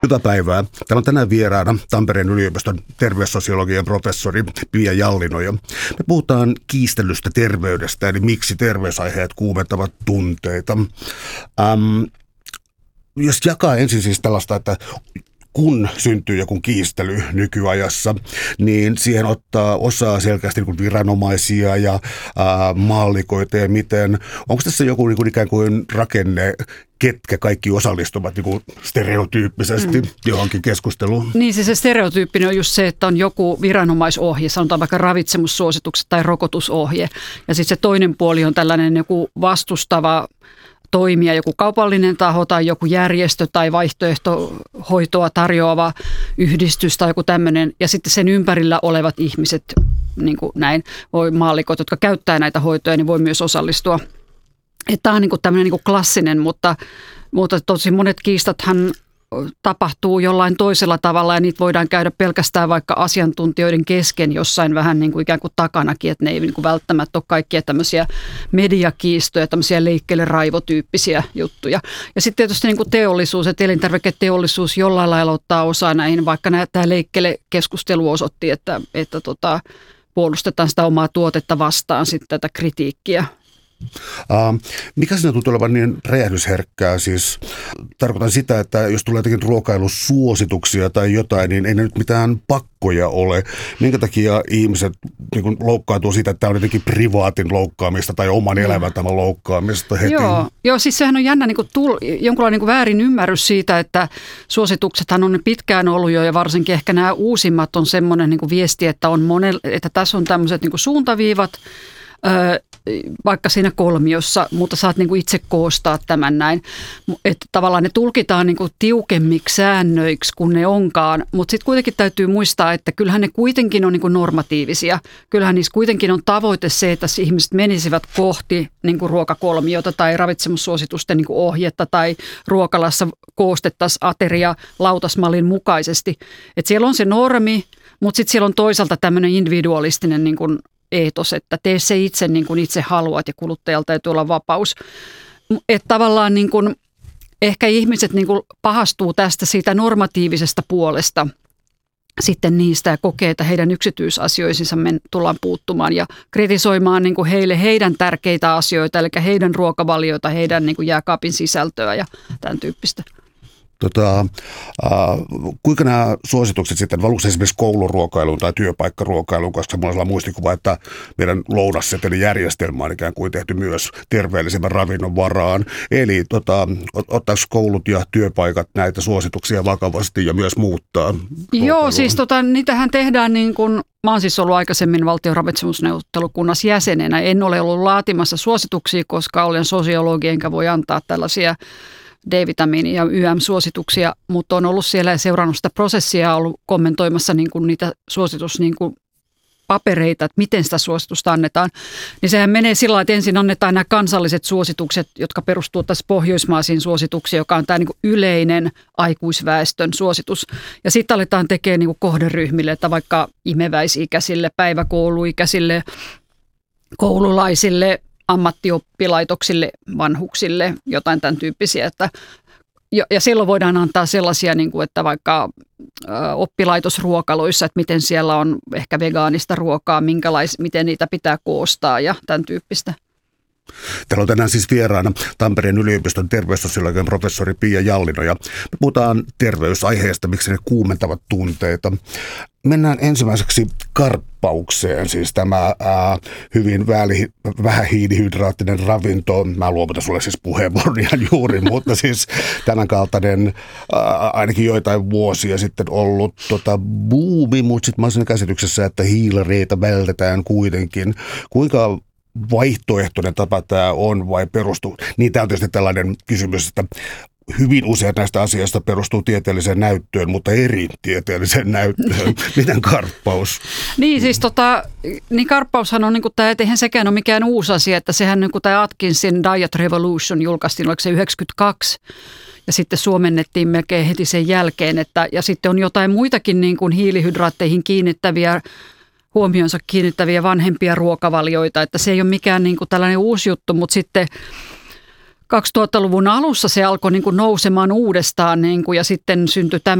Hyvää päivää. Täällä on tänään vieraana Tampereen yliopiston terveyssosiologian professori Pia Jallinoja. Me puhutaan kiistelystä terveydestä, eli miksi terveysaiheet kuumentavat tunteita. Jos jakaa ensin siis tällaista, että kun syntyy joku kiistely nykyajassa, niin siihen ottaa osaa selkeästi niin viranomaisia ja maallikoita ja miten. Onko tässä joku niin kuin ikään kuin rakenne, ketkä kaikki osallistuvat niin kuin stereotyyppisesti johonkin keskusteluun? Niin se stereotyyppinen on just se, että on joku viranomaisohje, sanotaan vaikka ravitsemussuositukset tai rokotusohje. Ja sitten se toinen puoli on tällainen joku vastustava toimija, joku kaupallinen taho tai joku järjestö tai vaihtoehtohoitoa tarjoava yhdistys tai joku tämmöinen. Ja sitten sen ympärillä olevat ihmiset, niin kuin näin, maallikot, jotka käyttää näitä hoitoja, niin voi myös osallistua. Tämä on niin kuin tämmöinen niin kuin klassinen, mutta tosi monet kiistathan tapahtuu jollain toisella tavalla ja niitä voidaan käydä pelkästään vaikka asiantuntijoiden kesken jossain vähän niin kuin ikään kuin takanakin, että ne ei niin kuin välttämättä ole kaikkia tämmöisiä mediakiistoja, tämmöisiä leikkeelle raivotyyppisiä juttuja. Ja sitten tietysti niin kuin teollisuus, että elintarviketeollisuus jollain lailla ottaa osaa näihin, vaikka tämä leikkeelle keskustelu osoitti, että puolustetaan sitä omaa tuotetta vastaan sitten tätä kritiikkiä. Mikä siinä tuntuu olevan niin räjähdysherkkää? Siis tarkoitan sitä, että jos tulee jotakin ruokailusuosituksia tai jotain, niin ei ne nyt mitään pakkoja ole. Minkä takia ihmiset niin kuin loukkaantuu siitä, että tämä on jotenkin privaatin loukkaamista tai oman elämän tämän loukkaamista heti? Joo, siis sehän on jännä jonkunlainen niin väärin ymmärrys siitä, että suosituksethan on pitkään ollut jo ja varsinkin ehkä nämä uusimmat on semmoinen niin kuin viesti, että että tässä on tämmöiset niin kuin suuntaviivat, vaikka siinä kolmiossa, mutta saat niin kuin itse koostaa tämän näin. Että tavallaan ne tulkitaan niin kuin tiukemmiksi säännöiksi kuin ne onkaan, mutta sitten kuitenkin täytyy muistaa, että kyllähän ne kuitenkin on niin kuin normatiivisia. Kyllähän niissä kuitenkin on tavoite se, että ihmiset menisivät kohti niin kuin ruokakolmiota tai ravitsemussuositusten niin kuin ohjetta tai ruokalassa koostettaisiin ateria lautasmallin mukaisesti. Että siellä on se normi, mutta sitten siellä on toisaalta tämmöinen individualistinen niin kuin eetos, että tee se itse niin kuin itse haluat ja kuluttajalta täytyy olla vapaus. Että tavallaan niin kuin, ehkä ihmiset niin kuin pahastuu tästä siitä normatiivisesta puolesta sitten niistä ja kokee, että heidän yksityisasioihinsa tullaan puuttumaan ja kritisoimaan niin kuin heidän tärkeitä asioita, eli heidän ruokavalioita, heidän niin kuin jääkaapin sisältöä ja tämän tyyppistä. Kuinka nämä suositukset sitten, valuuko esimerkiksi kouluruokailuun tai työpaikkaruokailuun, koska minulla on muistikuva, että meidän lounassetelijärjestelmä on ikään kuin tehty myös terveellisemmän ravinnon varaan. Eli ottaako koulut ja työpaikat näitä suosituksia vakavasti ja myös muuttaa? Joo, siis niitähän tehdään niin kuin, mä oon siis ollut aikaisemmin valtion ravitsemusneuvottelukunnassa jäsenenä. En ole ollut laatimassa suosituksia, koska olen sosiologi enkä voi antaa tällaisia D-vitamiini- ja YM-suosituksia, mutta on ollut siellä ja seurannut sitä prosessia ja ollut kommentoimassa niin kuin niitä papereita, että miten sitä suositusta annetaan. Niin sehän menee sillä lailla, että ensin annetaan nämä kansalliset suositukset, jotka perustuu tässä pohjoismaisiin suosituksiin, joka on tämä niin kuin yleinen aikuisväestön suositus. Ja sitten aletaan tekemään niin kuin kohderyhmille, että vaikka imeväisikäisille, päiväkouluikäisille, koululaisille, ammattioppilaitoksille, vanhuksille, jotain tämän tyyppisiä. Ja silloin voidaan antaa sellaisia, että vaikka oppilaitosruokaloissa, että miten siellä on ehkä vegaanista ruokaa, miten niitä pitää koostaa ja tämän tyyppistä. Täällä on tänään siis vieraana Tampereen yliopiston terveyssosiologian professori Pia Jallinoja. Me puhutaan terveysaiheesta, miksi ne kuumentavat tunteita. Mennään ensimmäiseksi karppaukseen, siis tämä hyvin vähähiilihydraattinen ravinto. Mä luovutan sulle siis puheenvuoron ihan juuri, mutta siis tämän kaltainen ainakin joitain vuosia sitten ollut buumi, mutta sitten mä olen siinä käsityksessä, että hiilareita vältetään kuitenkin. Kuinka vaihtoehtoinen tapa tämä on vai perustuu? Niin tämä on tietysti tällainen kysymys, että hyvin useat näistä asioista perustuu tieteelliseen näyttöön, mutta eri tieteelliseen näyttöön. Miten karppaus? Niin siis niin karppaushan on, että eihän sekään ole mikään uusi asia, että sehän kun tämä Atkinsin Diet Revolution julkaistiin, oliko se 92, ja sitten suomennettiin melkein heti sen jälkeen, ja sitten on jotain muitakin niin kuin hiilihydraatteihin huomionsa kiinnittäviä vanhempia ruokavalioita, että se ei ole mikään niin kuin tällainen uusi juttu, mutta sitten 2000-luvun alussa se alkoi niin kuin nousemaan uudestaan niin kuin, ja sitten syntyi tämä